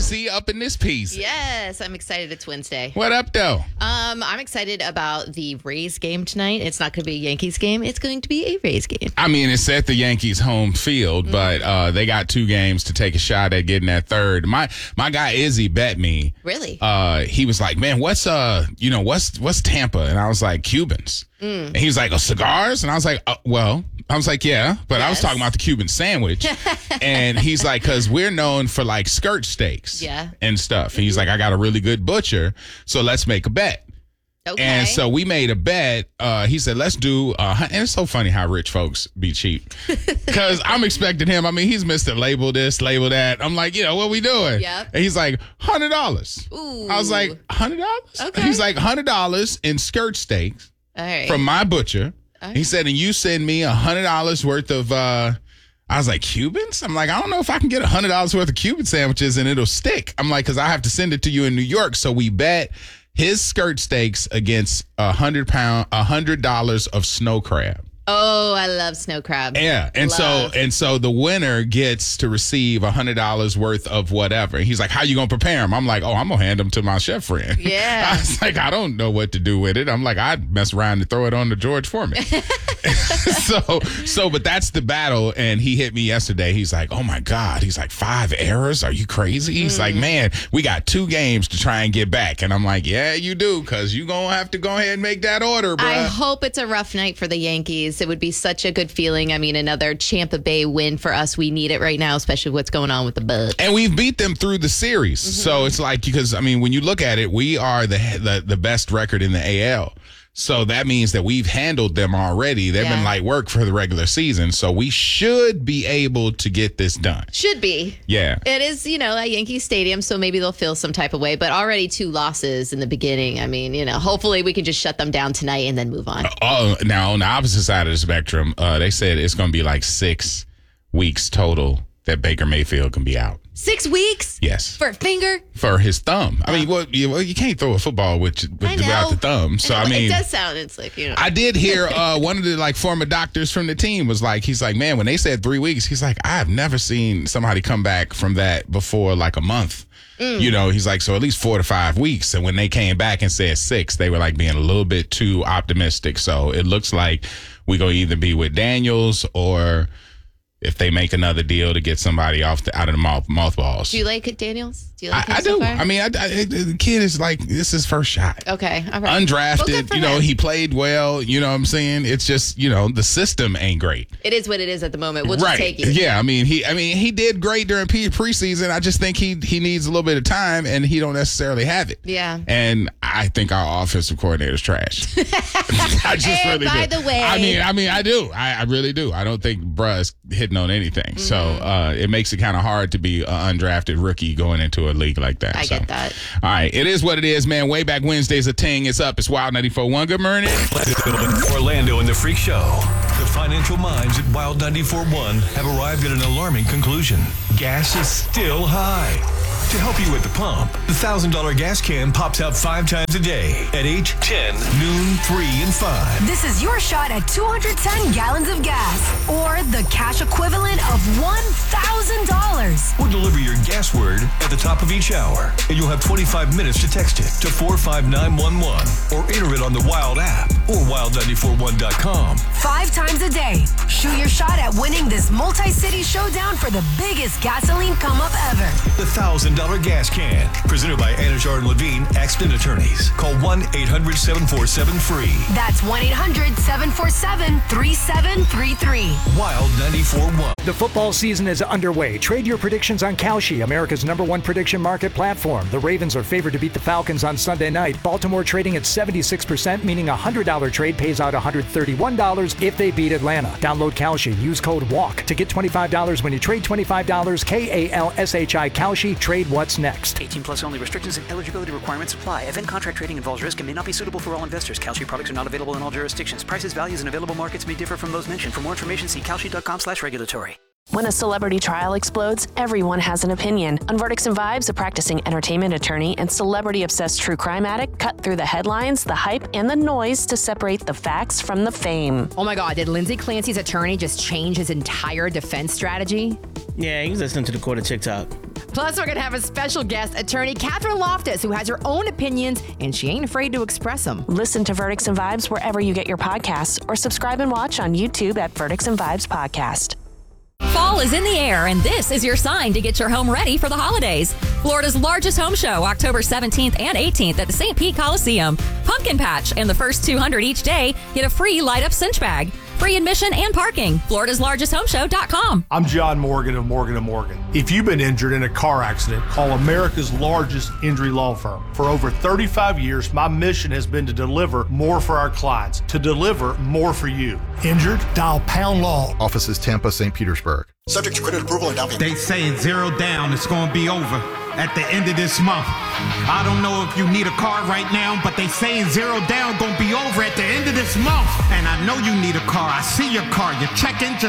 Breezy up in this piece. Yes, I'm excited. It's Wednesday. What up, though? I'm excited about the Rays game tonight. It's not going to be a Yankees game. It's going to be a Rays game. I mean, it's at the Yankees' home field, but they got 2 games to take a shot at getting that third. My guy Izzy bet me. Really? He was like, "Man, what's Tampa?" And I was like, "Cubans." And he was like, "Oh, cigars?" And I was like, "Yeah," but I was talking about the Cuban sandwich. And he's like, "Because we're known for like skirt steaks, and stuff." And he's like, "I got a really good butcher, so let's make a bet." Okay. And so we made a bet. He said, "Let's do," and it's so funny how rich folks be cheap. Because I'm expecting him. I mean, he's Mr. Label this, label that. I'm like, what we doing? Yep. And he's like, $100. Ooh. I was like, $100? Okay. He's like, $100 in skirt steaks from my butcher. He said, and you send me $100 worth of, I was like, Cubans? I'm like, I don't know if I can get $100 worth of Cuban sandwiches and it'll stick. I'm like, because I have to send it to you in New York. So we bet his skirt steaks against $100 of snow crab. Oh, I love snow crab. Yeah, and so the winner gets to receive $100 worth of whatever. He's like, "How you gonna prepare them?" I'm like, "Oh, I'm gonna hand them to my chef friend." Yeah, I was like, "I don't know what to do with it." I'm like, "I'd mess around and throw it on to George Foreman." but that's the battle. And he hit me yesterday. He's like, "Oh my God!" He's like, "5 errors? Are you crazy?" He's like, "Man, we got 2 games to try and get back." And I'm like, "Yeah, you do, because you gonna have to go ahead and make that order, bro." I hope it's a rough night for the Yankees. It would be such a good feeling. I mean, another Tampa Bay win for us. We need it right now, especially what's going on with the Bucs. And we've beat them through the series. So it's like, because, I mean, when you look at it, we are the best record in the AL. So that means that we've handled them already. They've been light work for the regular season. So we should be able to get this done. Should be. Yeah. It is, at Yankee Stadium, so maybe they'll feel some type of way. But already 2 losses in the beginning. I mean, hopefully we can just shut them down tonight and then move on. Now, on the opposite side of the spectrum, they said it's going to be like 6 weeks total that Baker Mayfield can be out. 6 weeks? Yes. For a finger? For his thumb. I mean, you can't throw a football without the thumb. So, I mean, it does sound, it's like, I did hear one of the former doctors from the team was like, he's like, "Man, when they said 3 weeks, he's like, I've never seen somebody come back from that before like a month." He's like, so at least 4 to 5 weeks. And when they came back and said 6, they were like being a little bit too optimistic. So it looks like we're going to either be with Daniels, or if they make another deal to get somebody out of the mothballs. Do you like it, Daniels? Do you like him I so do. far? I mean, the kid is like, this is his first shot. Okay. All right. Undrafted, he played well. You know what I'm saying? It's just, the system ain't great. It is what it is at the moment. We'll just take it. Yeah, I mean, he did great during preseason. I just think he needs a little bit of time, and he don't necessarily have it. Yeah. And I think our offensive coordinator is trash. I just really do. By the way. I mean, I do. I really do. I don't think bruh's hitting on anything. So it makes it kind of hard to be an undrafted rookie going into a league like that. I get that. All right. It is what it is, man. Way Back Wednesday's a ting. It's up. It's Wild 94.1. Good morning. Orlando and the Freak Show. The financial minds at Wild 94.1 have arrived at an alarming conclusion. Gas is still high. To help you at the pump, the $1,000 gas can pops out 5 times a day at 8, 10, noon, 3, and 5. This is your shot at 210 gallons of gas, or the cash equivalent of $1,000. We'll deliver your gas word at the top of each hour, and you'll have 25 minutes to text it to 45911 or enter it on the Wild app or wild941.com. 5 times a day. Shoot your shot at winning this multi-city showdown for the biggest gasoline come-up ever. The $1,000 gas can, presented by Anajar and Levine, Accident Attorneys. Call 1-800-747-FREE. That's 1-800-747-3733. Wild 94.1. The football season is underway. Trade your predictions on Kalshi, America's #1 prediction market platform. The Ravens are favored to beat the Falcons on Sunday night. Baltimore trading at 76%, meaning a $100 trade pays out $131 if they beat Atlanta. Download Kalshi. Use code WALK to get $25 when you trade $25. KALSHI Kalshi. Trade what's next. 18 plus only. Restrictions and eligibility requirements apply. Event contract trading involves risk and may not be suitable for all investors. Kalshi products are not available in all jurisdictions. Prices, values, and available markets may differ from those mentioned. For more information, see kalshi.com/regulatory. When a celebrity trial explodes, everyone has an opinion. On Verdicts and Vibes, a practicing entertainment attorney and celebrity-obsessed true crime addict cut through the headlines, the hype, and the noise to separate the facts from the fame. Oh my God, did Lindsay Clancy's attorney just change his entire defense strategy? Yeah, he's listening to the court of TikTok. Plus, we're going to have a special guest, attorney Catherine Loftus, who has her own opinions, and she ain't afraid to express them. Listen to Verdicts and Vibes wherever you get your podcasts, or subscribe and watch on YouTube at Verdicts and Vibes Podcast. Fall is in the air, and this is your sign to get your home ready for the holidays. Florida's largest home show, October 17th and 18th at the St. Pete Coliseum. Pumpkin Patch, and the first 200 each day get a free light-up cinch bag. Free admission and parking. FloridasLargestHomeshow.com. I'm John Morgan of Morgan & Morgan. If you've been injured in a car accident, call America's largest injury law firm. For over 35 years, my mission has been to deliver more for our clients, to deliver more for you. Injured? Dial Pound Law. Offices Tampa, St. Petersburg. Subject to credit approval and down payment. They saying 0 down, it's going to be over at the end of this month. I don't know if you need a car right now, but they saying 0 down going to be over at the end of this month. And I know you need a car. I see your car. Your check engine